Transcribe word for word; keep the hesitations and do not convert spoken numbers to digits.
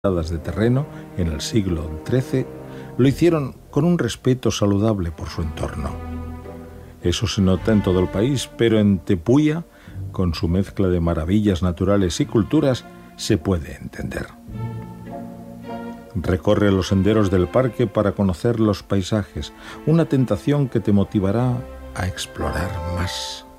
de terreno en el siglo trece lo hicieron con un respeto saludable por su entorno. Eso se nota en todo el país, pero en Tepuya, con su mezcla de maravillas naturales y culturas, se puede entender. Recorre los senderos del parque para conocer los paisajes, una tentación que te motivará a explorar más.